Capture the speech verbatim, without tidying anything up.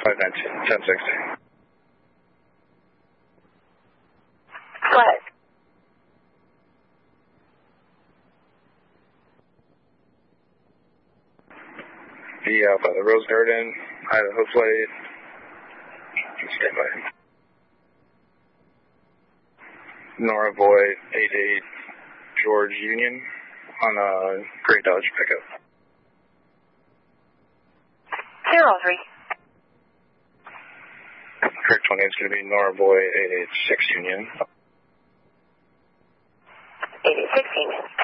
five nineteen, ten sixty. Go ahead. Yeah, by the Rose Garden, Idaho Flight. Stand by. Nora Void, eight eight, George Union, on a Great Dodge pickup. Zero three. Correct twenty is going to be Nora Void, eight eight six Union. eight eight six Union.